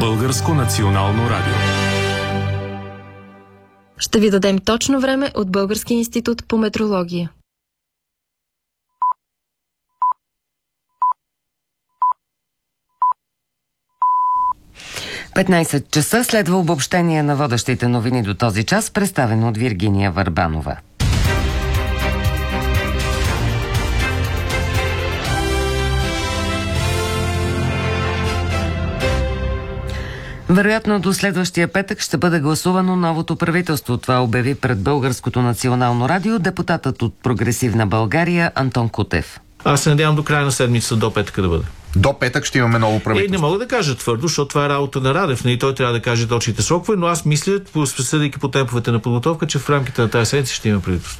Българско национално радио. Ще ви дадем точно време от Българския институт по метрология. – 15 часа следва обобщение на водещите новини до този час, представено от Виргиния Върбанова. Вероятно до следващия петък ще бъде гласувано новото правителство. Това обяви пред Българското национално радио депутатът от Прогресивна България Антон Кутев. Аз се надявам до края на седмицата, до петъка да бъде. До петък ще имаме ново правителство. Не мога да кажа твърдо, защото това е работа на Радев. И той трябва да каже точните срокове, но аз мисля, съдейки по темповете на подготовка, че в рамките на тази седмица ще има правителство.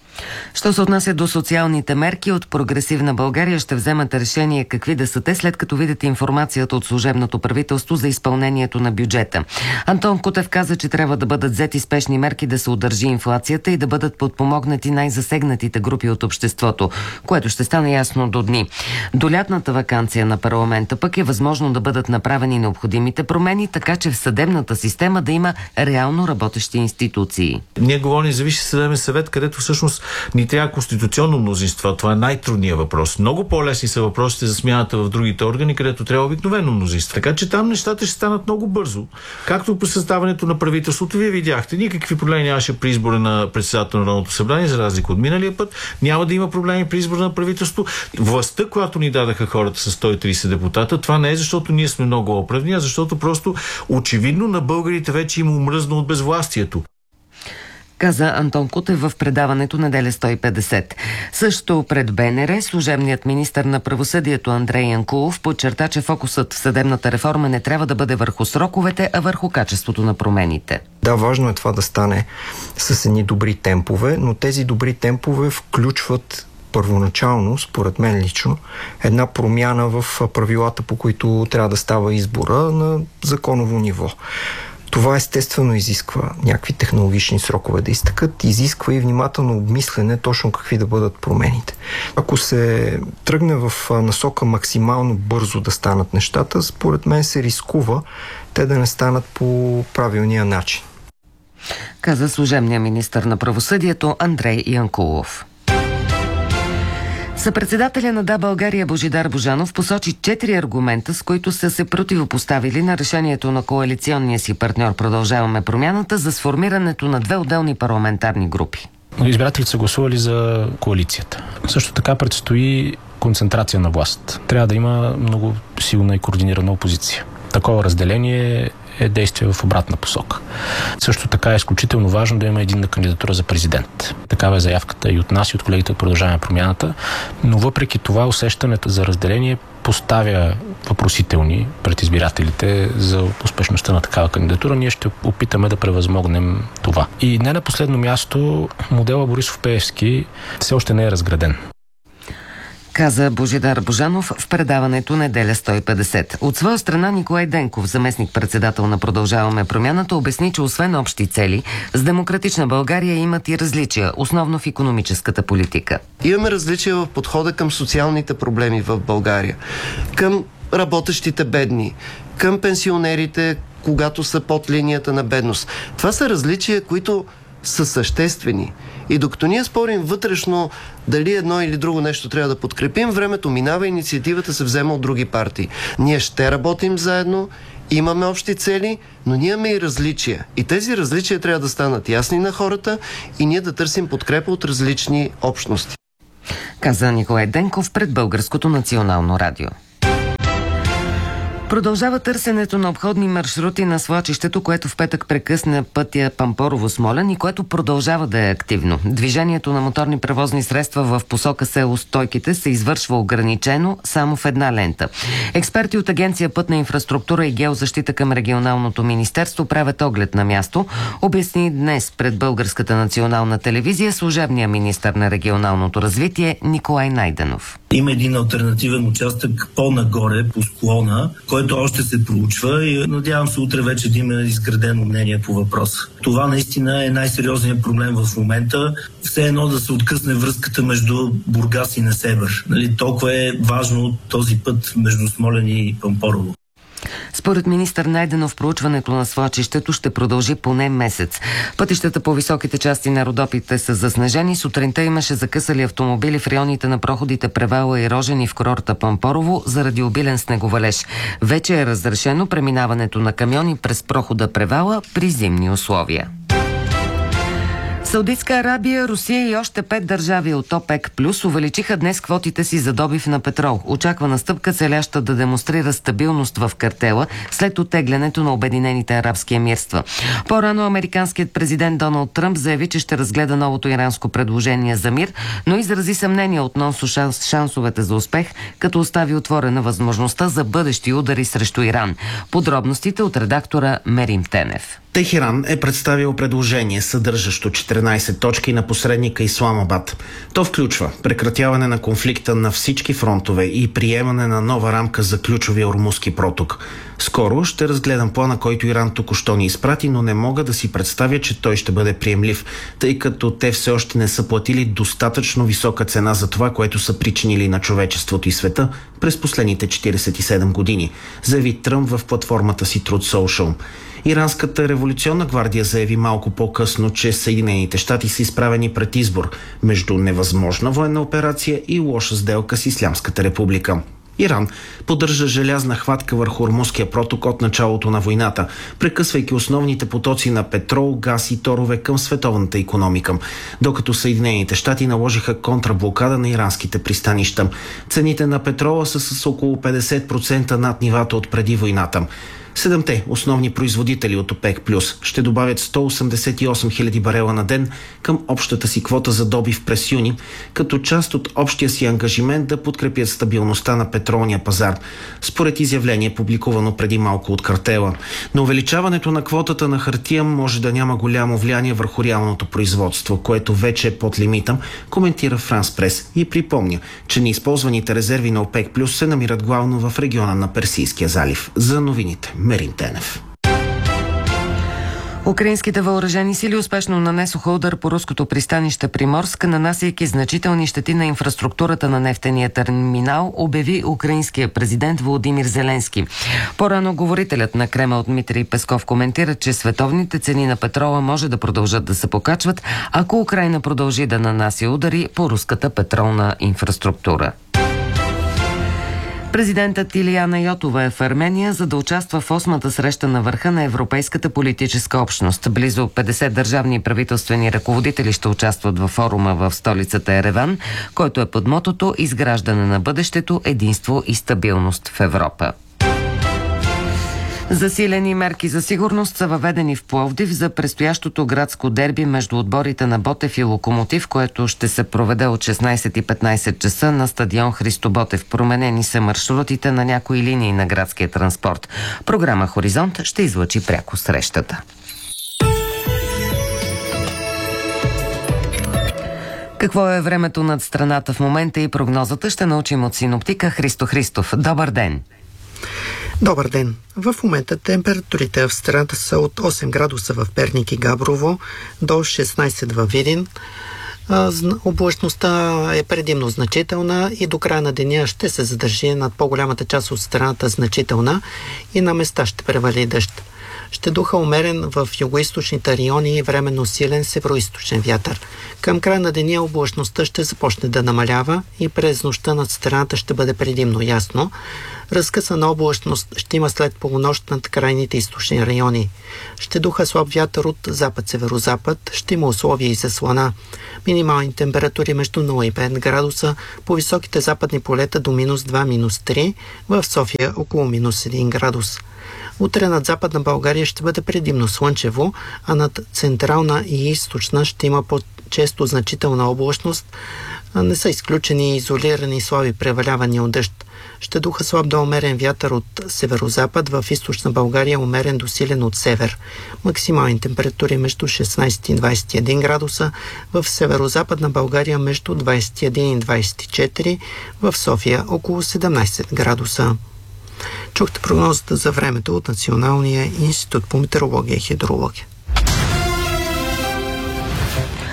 Що се отнася до социалните мерки, от Прогресивна България ще вземат решение какви да са те, след като видят информацията от служебното правителство за изпълнението на бюджета. Антон Кутев каза, че трябва да бъдат взети спешни мерки да се удържи инфлацията и да бъдат подпомогнати най-засегнатите групи от обществото, което ще стане ясно до дни. До лятната ваканция на парламента пък е възможно да бъдат направени необходимите промени, така че в съдебната система да има реално работещи институции. Ние говорим за Висши съдебен съвет, където всъщност ни трябва конституционно мнозинство. Това е най-трудният въпрос. Много по-лесни са въпросите за смяната в другите органи, където трябва обикновено мнозинство. Така че там нещата ще станат много бързо. Както по съставането на правителството, вие видяхте, никакви проблеми нямаше при избора на председател на Народното събрание, за разлика от миналия път. Няма да има проблеми при избора на правителство. Властта, която ни дадаха хората с 130 депутата, това не е защото ние сме много оправни, а защото просто очевидно на българите вече им омръзна от безвластието. Каза Антон Кутев в предаването Неделя 150. Също пред БНР служебният министър на правосъдието Андрей Янкулов подчерта, че фокусът в съдебната реформа не трябва да бъде върху сроковете, а върху качеството на промените. Да, важно е това да стане с едни добри темпове, но тези добри темпове включват първоначално, според мен лично, една промяна в правилата, по които трябва да става избора на законово ниво. Това естествено изисква някакви технологични срокове да изтъкат, изисква и внимателно обмислене точно какви да бъдат промените. Ако се тръгне в насока максимално бързо да станат нещата, според мен се рискува те да не станат по правилния начин. Каза служебния министър на правосъдието Андрей Янкулов. Съпредседателя на Да, България Божидар Божанов посочи 4 аргумента, с които са се противопоставили на решението на коалиционния си партньор Продължаваме промяната за сформирането на 2 отделни парламентарни групи. Избирателите са гласували за коалицията. Също така предстои концентрация на власт. Трябва да има много силна и координирана опозиция. Такова разделение е действие в обратна посока. Също така е изключително важно да има единна кандидатура за президент. Такава е заявката и от нас, и от колегите от Продължаваме промяната, но въпреки това усещането за разделение поставя въпросителни пред избирателите за успешността на такава кандидатура. Ние ще опитаме да превъзмогнем това. И не на последно място, модела Борисов-Пеевски все още не е разграден. Каза Божидар Божанов в предаването Неделя 150. От своя страна Николай Денков, заместник-председател на Продължаваме промяната, обясни, че освен общи цели, с Демократична България имат и различия, основно в икономическата политика. Имаме различия в подхода към социалните проблеми в България, към работещите бедни, към пенсионерите, когато са под линията на бедност. Това са различия, които са съществени. И докато ние спорим вътрешно дали едно или друго нещо трябва да подкрепим, времето минава, инициативата се взема от други партии. Ние ще работим заедно, имаме общи цели, но ние имаме и различия. И тези различия трябва да станат ясни на хората и ние да търсим подкрепа от различни общности. Каза Николай Денков пред Българското национално радио. Продължава търсенето на обходни маршрути на свлачището, което в петък прекъсна пътя Пампорово-Смолян и което продължава да е активно. Движението на моторни превозни средства в посока село Стойките се извършва ограничено само в една лента. Експерти от Агенция Пътна инфраструктура и геозащита към Регионалното министерство правят оглед на място, обясни днес пред Българската национална телевизия служебния министър на регионалното развитие Николай Найденов. Има един алтернативен участък по-нагоре, по склона, който още се проучва и надявам се утре вече да има изградено мнение по въпроса. Това наистина е най-сериозният проблем в момента. Все едно да се откъсне връзката между Бургас и Несебър. Толкова е важно този път между Смолян и Пампорово. Според министър Найденов, проучването на свлачището ще продължи поне месец. Пътищата по високите части на Родопите са заснежени. Сутринта имаше закъсали автомобили в районите на проходите Превала и Рожен и в курорта Пампорово заради обилен снеговалеж. Вече е разрешено преминаването на камиони през прохода Превала при зимни условия. Саудитска Арабия, Русия и още 5 държави от ОПЕК Плюс увеличиха днес квотите си за добив на петрол. Очаквана стъпка, целяща да демонстрира стабилност в картела след оттеглянето на Обединените арабски емирства. По-рано американският президент Доналд Тръмп заяви, че ще разгледа новото иранско предложение за мир, но изрази съмнение относно шансовете за успех, като остави отворена възможността за бъдещи удари срещу Иран. Подробностите от редактора Мерим Тенев. Техеран е представил предложение, съдържащо 14 точки на посредника Исламабад. То включва прекратяване на конфликта на всички фронтове и приемане на нова рамка за ключовия Ормузски проток. Скоро ще разгледам плана, който Иран току-що ни изпрати, но не мога да си представя, че той ще бъде приемлив, тъй като те все още не са платили достатъчно висока цена за това, което са причинили на човечеството и света през последните 47 години, заяви Тръмп в платформата си Truth Social. Иранската революционна гвардия заяви малко по-късно, че Съединените щати са изправени пред избор между невъзможна военна операция и лоша сделка с Ислямската република. Иран поддържа желязна хватка върху Ормузския проток от началото на войната, прекъсвайки основните потоци на петрол, газ и торове към световната икономика, докато Съединените щати наложиха контраблокада на иранските пристанища. Цените на петрола са с около 50% над нивата от преди войната. 7-те основни производители от ОПЕК Плюс ще добавят 188 000 барела на ден към общата си квота за добив през юни, като част от общия си ангажимент да подкрепят стабилността на петролния пазар, според изявление, публикувано преди малко от картела. Но увеличаването на квотата на хартия може да няма голямо влияние върху реалното производство, което вече е под лимита, коментира Франс Прес и припомня, че неизползваните резерви на ОПЕК Плюс се намират главно в региона на Персийския залив. За новините Мерим Тенев. Украинските въоръжени сили успешно нанесоха удар по руското пристанище Приморск, нанасяйки значителни щети на инфраструктурата на нефтения терминал, обяви украинския президент Володимир Зеленски. По-рано говорителят на Кремъл Дмитрий Песков коментира, че световните цени на петрола може да продължат да се покачват, ако Украйна продължи да нанася удари по руската петролна инфраструктура. Президентът Илияна Йотова е в Армения, за да участва в 8-та среща на върха на Европейската политическа общност. Близо 50 държавни и правителствени ръководители ще участват във форума в столицата Ереван, който е под мотото „Изграждане на бъдещето, единство и стабилност в Европа“. Засилени мерки за сигурност са въведени в Пловдив за предстоящото градско дерби между отборите на Ботев и Локомотив, което ще се проведе от 16:15 часа на стадион Христо Ботев. Променени са маршрутите на някои линии на градския транспорт. Програма Хоризонт ще излъчи пряко срещата. Какво е времето над страната в момента и прогнозата ще научим от синоптика Христо Христов. Добър ден! Добър ден! В момента температурите в страната са от 8 градуса в Перник и Габрово до 16 във Видин. Облачността е предимно значителна и до края на деня ще се задържи над по-голямата част от страната значителна и на места ще превали дъжд. Ще духа умерен в югоизточните райони и временно силен североизточен вятър. Към края на деня облачността ще започне да намалява и през нощта над страната ще бъде предимно ясно. Разкъсана облачност ще има след полунощ над крайните източни райони. Ще духа слаб вятър от запад-северозапад, ще има условия и за слана. Минимални температури между 0 и 5 градуса, по високите западни полета до -2, -3, в София около -1 градус. Утре над Западна България ще бъде предимно слънчево, а над Централна и Източна ще има по-често значителна облачност. Не са изключени изолирани слаби превалявания от дъжд. Ще духа слаб до умерен вятър от северозапад, в Източна България умерен до силен от север. Максимални температури между 16 и 21 градуса, в северозападна България между 21 и 24, в София около 17 градуса. Чухте прогнозата за времето от Националния институт по метеорология и хидрология.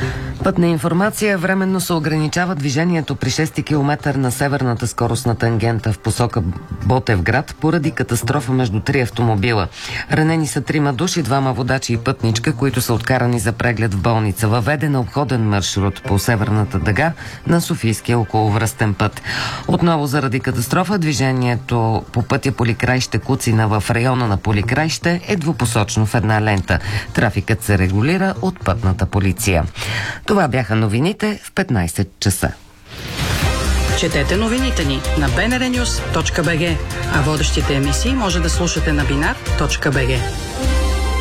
Пътна информация. Временно се ограничава движението при 6 км на северната скоростна тангента в посока Ботевград поради катастрофа между 3 автомобила. Ранени са 3 души, 2 водачи и пътничка, които са откарани за преглед в болница. Въведен обходен маршрут по северната дъга на Софийския околовръстен път. Отново заради катастрофа движението по пътя Поликраище Куцина в района на Поликраище е двупосочно в една лента. Трафикът се регулира от пътната полиция. Това бяха новините в 15 часа. Четете новините ни на bnrnews.bg, а водещите емисии може да слушате на binar.bg.